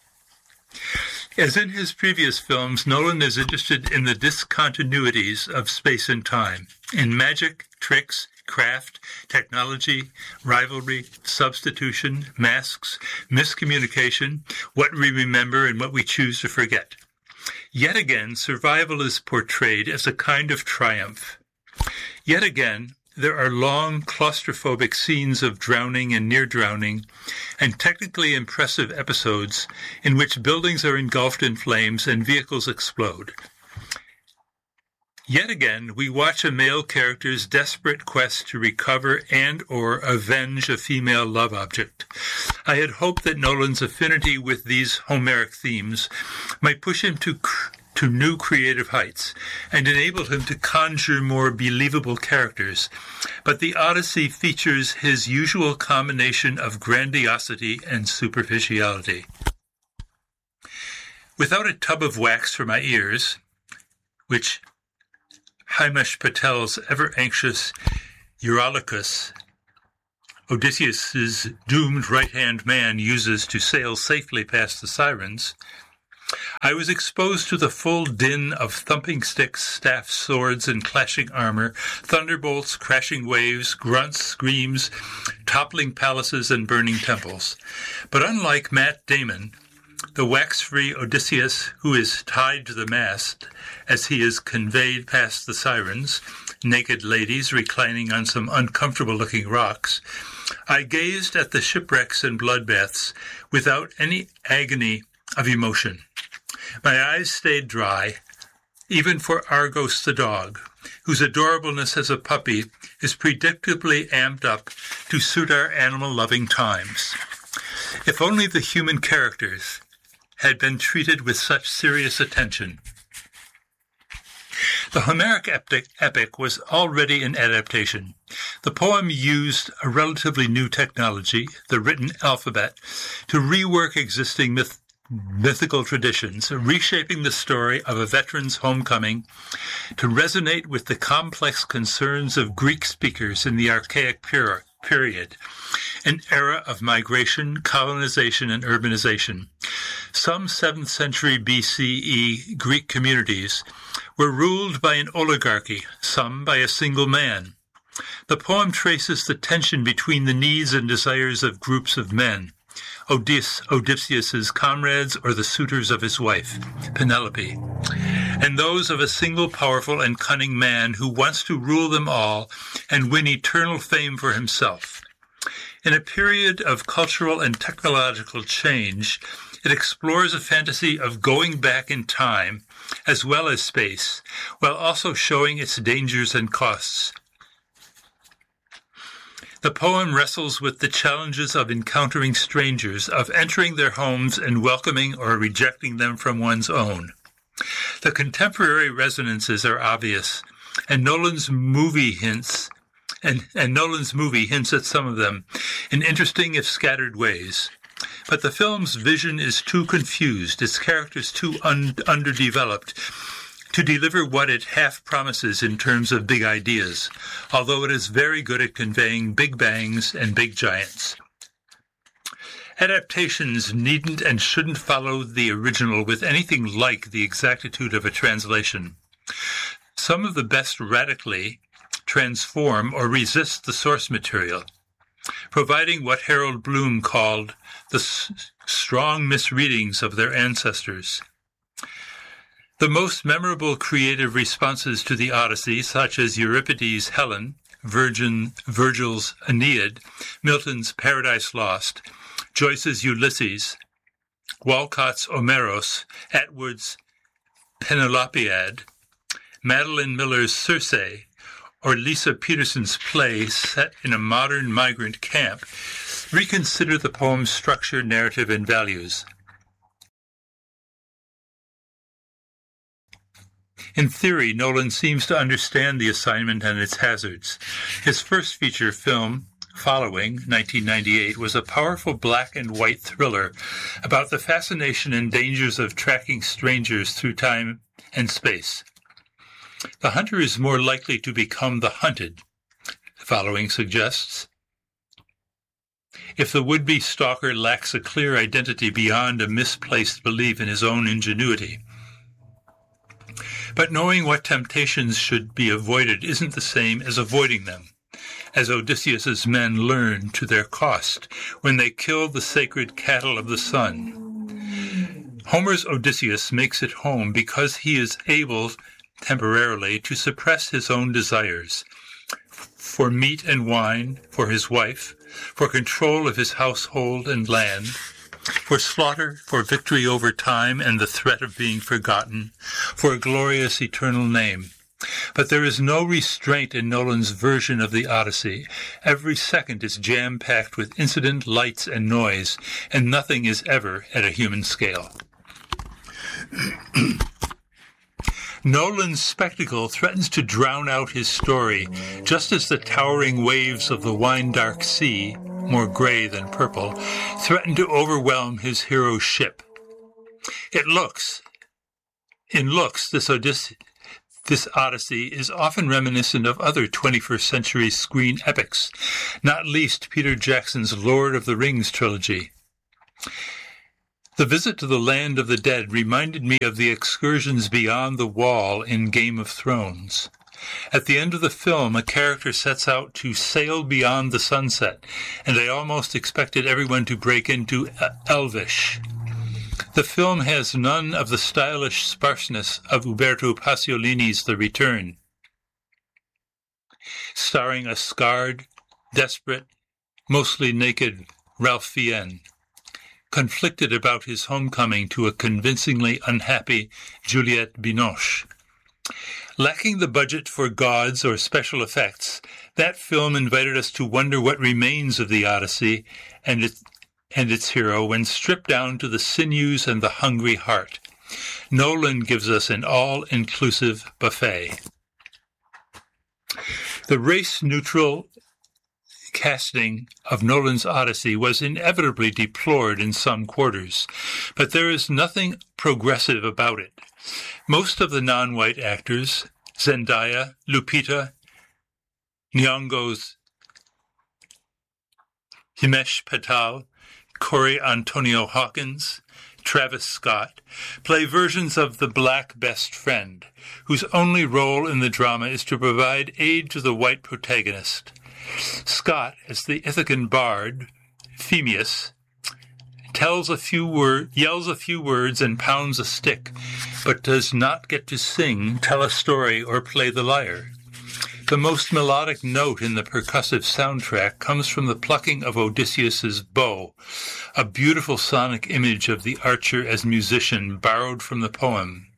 As in his previous films, Nolan is interested in the discontinuities of space and time, in magic, tricks, craft, technology, rivalry, substitution, masks, miscommunication, what we remember and what we choose to forget. Yet again, survival is portrayed as a kind of triumph. Yet again, there are long, claustrophobic scenes of drowning and near-drowning, and technically impressive episodes in which buildings are engulfed in flames and vehicles explode. Yet again, we watch a male character's desperate quest to recover and or avenge a female love object. I had hoped that Nolan's affinity with these Homeric themes might push him to new creative heights and enable him to conjure more believable characters. But the Odyssey features his usual combination of grandiosity and superficiality. Without a tub of wax for my ears, which Himesh Patel's ever-anxious Eurylochus, Odysseus's doomed right-hand man, uses to sail safely past the sirens, I was exposed to the full din of thumping sticks, staffs, swords, and clashing armor, thunderbolts, crashing waves, grunts, screams, toppling palaces, and burning temples. But unlike Matt Damon, the wax-free Odysseus, who is tied to the mast as he is conveyed past the sirens, naked ladies reclining on some uncomfortable-looking rocks, I gazed at the shipwrecks and bloodbaths without any agony of emotion. My eyes stayed dry, even for Argos the dog, whose adorableness as a puppy is predictably amped up to suit our animal-loving times. If only the human characters had been treated with such serious attention. The Homeric epic was already an adaptation. The poem used a relatively new technology, the written alphabet, to rework existing mythical traditions, reshaping the story of a veteran's homecoming to resonate with the complex concerns of Greek speakers in the archaic period, an era of migration, colonization, and urbanization. Some 7th century BCE Greek communities were ruled by an oligarchy, some by a single man. The poem traces the tension between the needs and desires of groups of men, Odysseus's comrades or the suitors of his wife, Penelope, and those of a single powerful and cunning man who wants to rule them all and win eternal fame for himself. In a period of cultural and technological change, it explores a fantasy of going back in time as well as space, while also showing its dangers and costs. The poem wrestles with the challenges of encountering strangers, of entering their homes and welcoming or rejecting them from one's own. The contemporary resonances are obvious, and Nolan's movie hints at some of them in interesting if scattered ways. But the film's vision is too confused, its characters too underdeveloped, to deliver what it half promises in terms of big ideas, although it is very good at conveying big bangs and big giants. Adaptations needn't and shouldn't follow the original with anything like the exactitude of a translation. Some of the best radically transform or resist the source material, providing what Harold Bloom called the strong misreadings of their ancestors. The most memorable creative responses to the Odyssey, such as Euripides' Helen, Virgil's Aeneid, Milton's Paradise Lost, Joyce's Ulysses, Walcott's Omeros, Atwood's Penelopiad, Madeline Miller's Circe, or Lisa Peterson's play set in a modern migrant camp, reconsider the poem's structure, narrative, and values. In theory, Nolan seems to understand the assignment and its hazards. His first feature film, Following, 1998, was a powerful black and white thriller about the fascination and dangers of tracking strangers through time and space. The hunter is more likely to become the hunted, Following suggests, if the would-be stalker lacks a clear identity beyond a misplaced belief in his own ingenuity. But knowing what temptations should be avoided isn't the same as avoiding them, as Odysseus's men learn to their cost when they kill the sacred cattle of the sun. Homer's Odysseus makes it home because he is able, temporarily, to suppress his own desires for meat and wine, for his wife, for control of his household and land, for slaughter, for victory over time and the threat of being forgotten, for a glorious eternal name. But there is no restraint in Nolan's version of the Odyssey. Every second is jam-packed with incident, lights, and noise, and nothing is ever at a human scale. Nolan's spectacle threatens to drown out his story, just as the towering waves of the wine-dark sea, more gray than purple, threaten to overwhelm his hero's ship. In looks, this Odyssey is often reminiscent of other 21st century screen epics, not least Peter Jackson's Lord of the Rings trilogy. The visit to the land of the dead reminded me of the excursions beyond the wall in Game of Thrones. At the end of the film, a character sets out to sail beyond the sunset, and I almost expected everyone to break into Elvish. The film has none of the stylish sparseness of Uberto Pasolini's The Return, starring a scarred, desperate, mostly naked Ralph Fiennes, conflicted about his homecoming to a convincingly unhappy Juliette Binoche. Lacking the budget for gods or special effects, that film invited us to wonder what remains of the Odyssey and its hero when stripped down to the sinews and the hungry heart. Nolan gives us an all-inclusive buffet. The race-neutral casting of Nolan's Odyssey was inevitably deplored in some quarters, but there is nothing progressive about it. Most of the non-white actors, Zendaya, Lupita Nyong'o's Himesh Patel, Corey Antonio Hawkins, Travis Scott, play versions of the black best friend, whose only role in the drama is to provide aid to the white protagonist. Scott, as the Ithacan bard, Phemius, yells a few words and pounds a stick, but does not get to sing, tell a story, or play the lyre. The most melodic note in the percussive soundtrack comes from the plucking of Odysseus's bow, a beautiful sonic image of the archer as musician borrowed from the poem.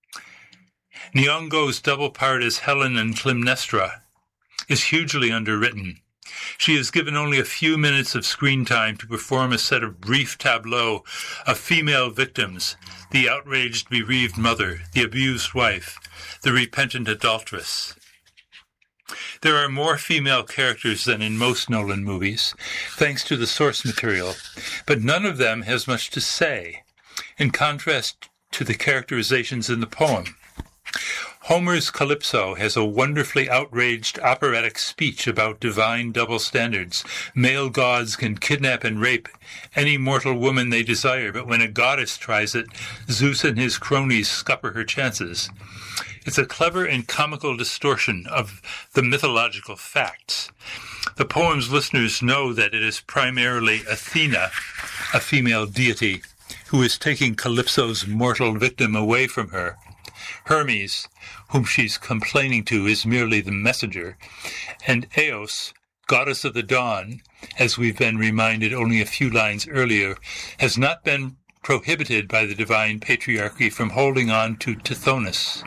Nyong'o's double part as Helen and Clytemnestra is hugely underwritten. She is given only a few minutes of screen time to perform a set of brief tableaux of female victims, the outraged bereaved mother, the abused wife, the repentant adulteress. There are more female characters than in most Nolan movies, thanks to the source material, but none of them has much to say, in contrast to the characterizations in the poem. Homer's Calypso has a wonderfully outraged operatic speech about divine double standards. Male gods can kidnap and rape any mortal woman they desire, but when a goddess tries it, Zeus and his cronies scupper her chances. It's a clever and comical distortion of the mythological facts. The poem's listeners know that it is primarily Athena, a female deity, who is taking Calypso's mortal victim away from her. Hermes, whom she's complaining to, is merely the messenger, and Eos, goddess of the dawn, as we've been reminded only a few lines earlier, has not been prohibited by the divine patriarchy from holding on to Tithonus.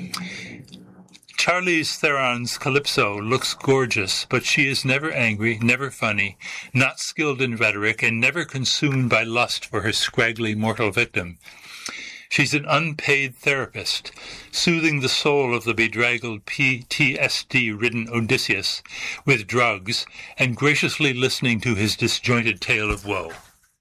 Charlize Theron's Calypso looks gorgeous, but she is never angry, never funny, not skilled in rhetoric, and never consumed by lust for her scraggly mortal victim. She's an unpaid therapist, soothing the soul of the bedraggled PTSD-ridden Odysseus with drugs and graciously listening to his disjointed tale of woe.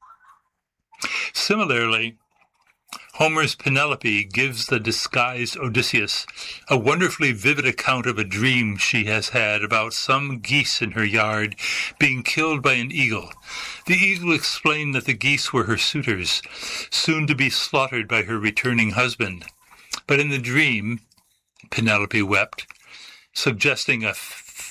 Similarly, Homer's Penelope gives the disguised Odysseus a wonderfully vivid account of a dream she has had about some geese in her yard being killed by an eagle. The eagle explained that the geese were her suitors, soon to be slaughtered by her returning husband. But in the dream, Penelope wept, suggesting a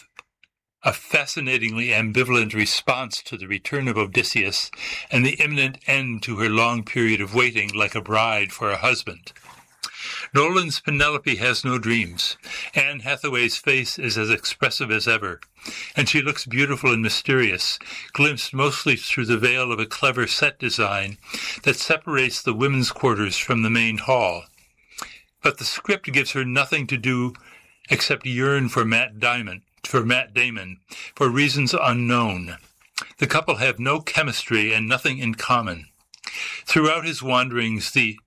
fascinatingly ambivalent response to the return of Odysseus and the imminent end to her long period of waiting like a bride for a husband. Nolan's Penelope has no dreams. Anne Hathaway's face is as expressive as ever, and she looks beautiful and mysterious, glimpsed mostly through the veil of a clever set design that separates the women's quarters from the main hall. But the script gives her nothing to do except yearn for Matt Damon, for reasons unknown. The couple have no chemistry and nothing in common. Throughout his wanderings, the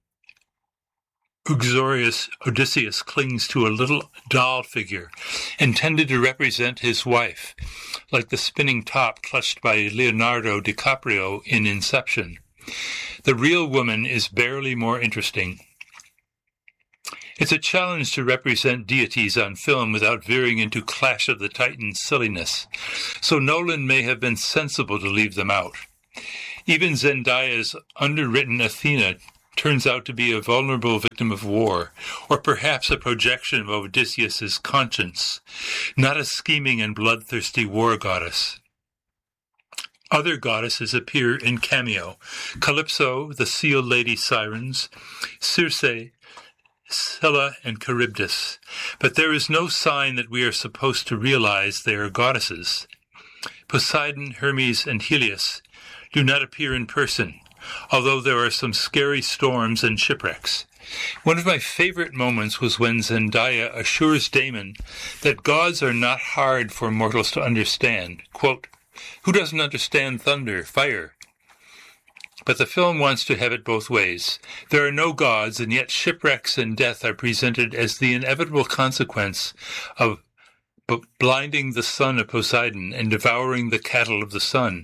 uxorious Odysseus clings to a little doll figure, intended to represent his wife, like the spinning top clutched by Leonardo DiCaprio in Inception. The real woman is barely more interesting. It's a challenge to represent deities on film without veering into Clash of the Titans silliness, so Nolan may have been sensible to leave them out. Even Zendaya's underwritten Athena turns out to be a vulnerable victim of war, or perhaps a projection of Odysseus's conscience, not a scheming and bloodthirsty war goddess. Other goddesses appear in cameo: Calypso, the Seal Lady Sirens, Circe, Scylla, and Charybdis. But there is no sign that we are supposed to realize they are goddesses. Poseidon, Hermes, and Helios do not appear in person, although there are some scary storms and shipwrecks. One of my favorite moments was when Zendaya assures Damon that gods are not hard for mortals to understand. Quote, "Who doesn't understand thunder, fire?" But the film wants to have it both ways. There are no gods, and yet shipwrecks and death are presented as the inevitable consequence of blinding the son of Poseidon and devouring the cattle of the sun.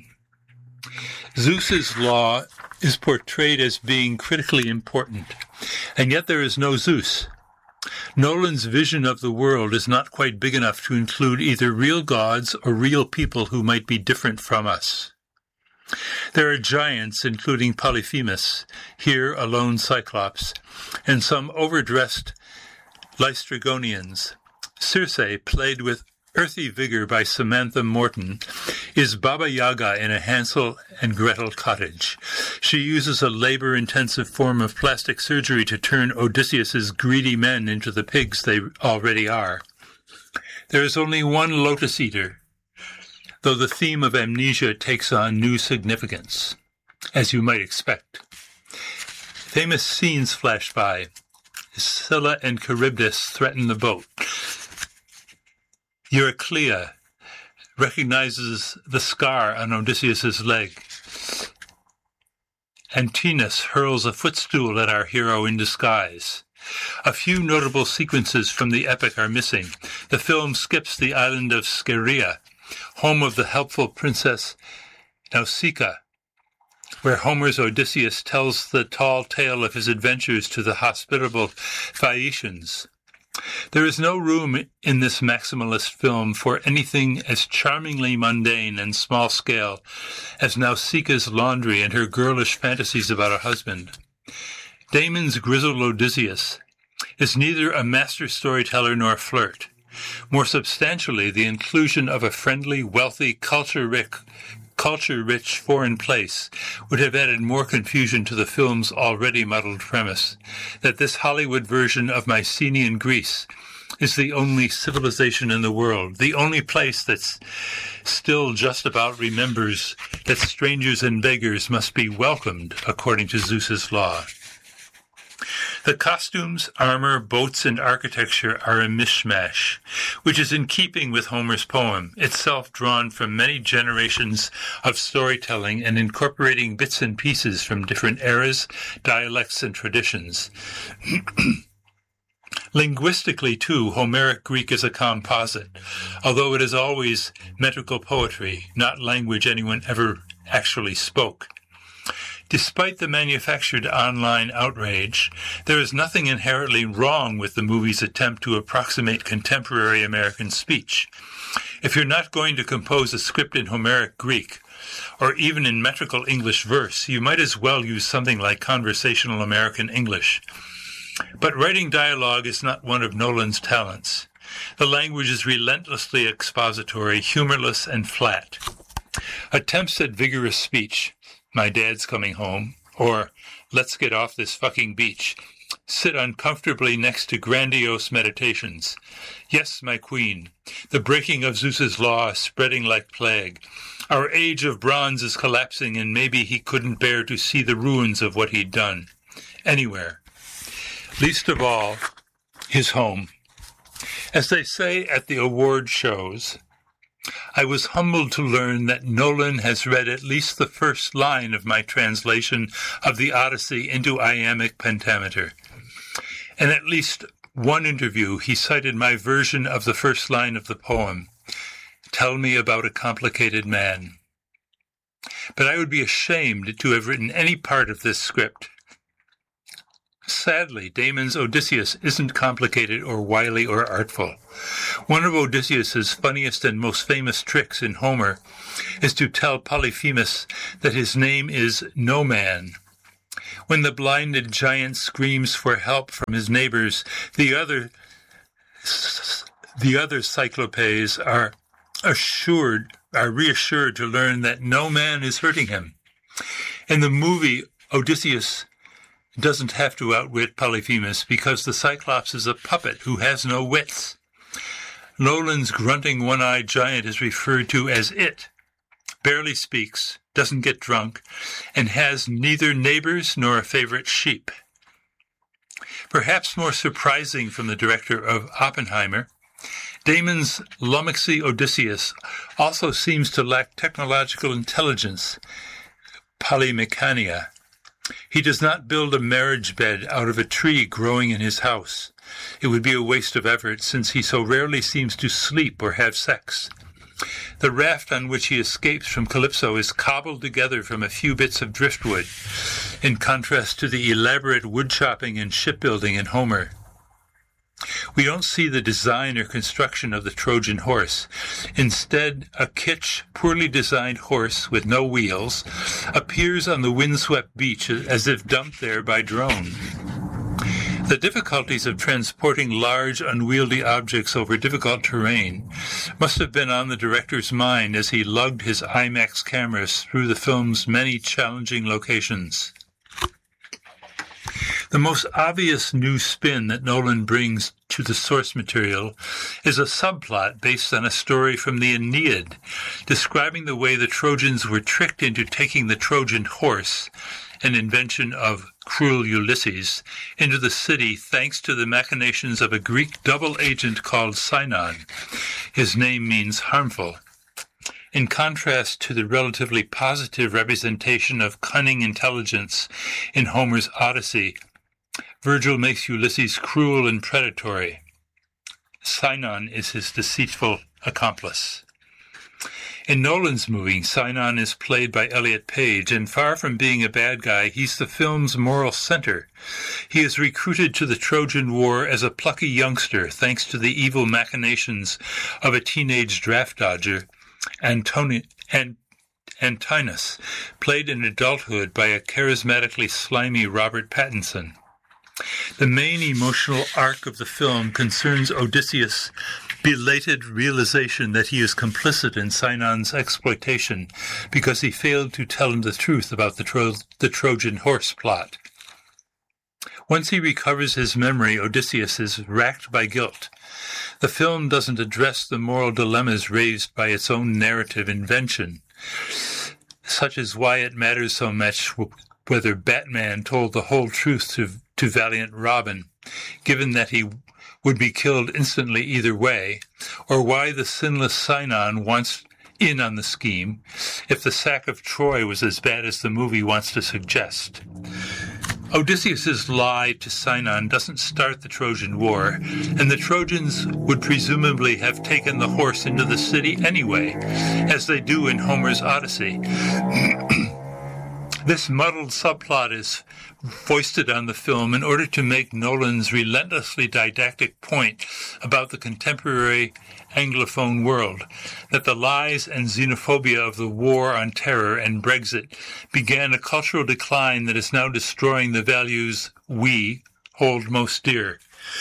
Zeus's law is portrayed as being critically important, and yet there is no Zeus. Nolan's vision of the world is not quite big enough to include either real gods or real people who might be different from us. There are giants, including Polyphemus, here a lone Cyclops, and some overdressed Lystrigonians. Circe, played with earthy vigor by Samantha Morton, is Baba Yaga in a Hansel and Gretel cottage. She uses a labor-intensive form of plastic surgery to turn Odysseus's greedy men into the pigs they already are. There is only one Lotus Eater, though the theme of amnesia takes on new significance, as you might expect. Famous scenes flash by. Scylla and Charybdis threaten the boat. Euryclea recognizes the scar on Odysseus's leg. Antinous hurls a footstool at our hero in disguise. A few notable sequences from the epic are missing. The film skips the island of Scheria, home of the helpful princess Nausicaa, where Homer's Odysseus tells the tall tale of his adventures to the hospitable Phaeacians. There is no room in this maximalist film for anything as charmingly mundane and small-scale as Nausicaa's laundry and her girlish fantasies about a husband. Damon's grizzled Odysseus is neither a master storyteller nor a flirt. More substantially, the inclusion of a friendly, wealthy, culture-rich foreign place would have added more confusion to the film's already muddled premise, that this Hollywood version of Mycenaean Greece is the only civilization in the world, the only place that still just about remembers that strangers and beggars must be welcomed according to Zeus's law. The costumes, armor, boats, and architecture are a mishmash, which is in keeping with Homer's poem, itself drawn from many generations of storytelling and incorporating bits and pieces from different eras, dialects, and traditions. Linguistically, too, Homeric Greek is a composite, although it is always metrical poetry, not language anyone ever actually spoke. Despite the manufactured online outrage, there is nothing inherently wrong with the movie's attempt to approximate contemporary American speech. If you're not going to compose a script in Homeric Greek, or even in metrical English verse, you might as well use something like conversational American English. But writing dialogue is not one of Nolan's talents. The language is relentlessly expository, humorless, and flat. Attempts at vigorous speech, "My dad's coming home," or "Let's get off this fucking beach," sit uncomfortably next to grandiose meditations. "Yes, my queen, the breaking of Zeus's law is spreading like plague. Our age of bronze is collapsing, and maybe he couldn't bear to see the ruins of what he'd done. Anywhere. Least of all, his home. As they say at the award shows, I was humbled to learn that Nolan has read at least the first line of my translation of the Odyssey into iambic pentameter. In at least one interview, he cited my version of the first line of the poem, "Tell me about a complicated man." But I would be ashamed to have written any part of this script. Sadly, Damon's Odysseus isn't complicated or wily or artful. One of Odysseus's funniest and most famous tricks in Homer is to tell Polyphemus that his name is No Man. When the blinded giant screams for help from his neighbors, the other Cyclopes are reassured to learn that no man is hurting him. In the movie, Odysseus doesn't have to outwit Polyphemus because the Cyclops is a puppet who has no wits. Nolan's grunting one-eyed giant is referred to as It, barely speaks, doesn't get drunk, and has neither neighbors nor a favorite sheep. Perhaps more surprising from the director of Oppenheimer, Damon's lummoxy Odysseus also seems to lack technological intelligence, polymechania. He does not build a marriage bed out of a tree growing in his house. It would be a waste of effort, since he so rarely seems to sleep or have sex. The raft on which he escapes from Calypso is cobbled together from a few bits of driftwood, in contrast to the elaborate woodchopping and shipbuilding in Homer. We don't see the design or construction of the Trojan horse. Instead, a kitsch, poorly designed horse with no wheels appears on the windswept beach as if dumped there by drone. The difficulties of transporting large, unwieldy objects over difficult terrain must have been on the director's mind as he lugged his IMAX cameras through the film's many challenging locations. The most obvious new spin that Nolan brings to the source material is a subplot based on a story from the Aeneid, describing the way the Trojans were tricked into taking the Trojan horse, an invention of cruel Ulysses, into the city thanks to the machinations of a Greek double agent called Sinon. His name means harmful. In contrast to the relatively positive representation of cunning intelligence in Homer's Odyssey, Virgil makes Ulysses cruel and predatory. Sinon is his deceitful accomplice. In Nolan's movie, Sinon is played by Elliot Page, and far from being a bad guy, he's the film's moral center. He is recruited to the Trojan War as a plucky youngster, thanks to the evil machinations of a teenage draft dodger, Antinous, played in adulthood by a charismatically slimy Robert Pattinson. The main emotional arc of the film concerns Odysseus' belated realization that he is complicit in Sinon's exploitation because he failed to tell him the truth about the Trojan horse plot. Once he recovers his memory, Odysseus is racked by guilt. The film doesn't address the moral dilemmas raised by its own narrative invention, such as why it matters so much whether Batman told the whole truth to valiant Robin, given that he would be killed instantly either way, or why the sinless Sinon wants in on the scheme if the sack of Troy was as bad as the movie wants to suggest. Odysseus's lie to Sinon doesn't start the Trojan War, and the Trojans would presumably have taken the horse into the city anyway, as they do in Homer's Odyssey. This muddled subplot is foisted on the film in order to make Nolan's relentlessly didactic point about the contemporary Anglophone world, that the lies and xenophobia of the War on Terror and Brexit began a cultural decline that is now destroying the values we hold most dear.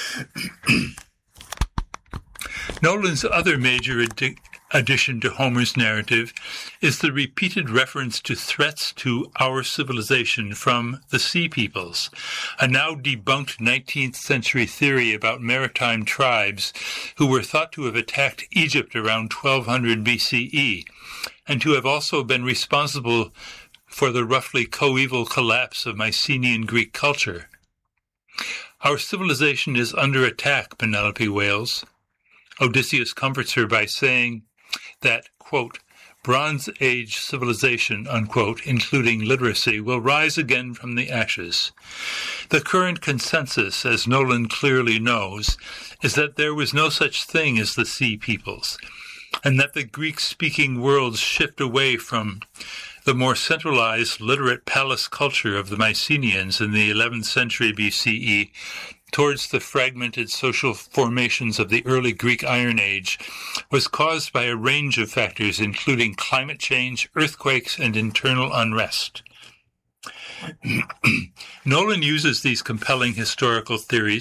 Nolan's other major addition to Homer's narrative is the repeated reference to threats to our civilization from the Sea Peoples, a now debunked 19th century theory about maritime tribes who were thought to have attacked Egypt around 1200 BCE, and to have also been responsible for the roughly coeval collapse of Mycenaean Greek culture. Our civilization is under attack, Penelope wails. Odysseus comforts her by saying that, quote, Bronze Age civilization, unquote, including literacy, will rise again from the ashes. The current consensus, as Nolan clearly knows, is that there was no such thing as the Sea Peoples, and that the Greek-speaking worlds shift away from the more centralized, literate palace culture of the Mycenaeans in the 11th century BCE towards the fragmented social formations of the early Greek Iron Age was caused by a range of factors, including climate change, earthquakes, and internal unrest. Nolan uses these compelling historical theories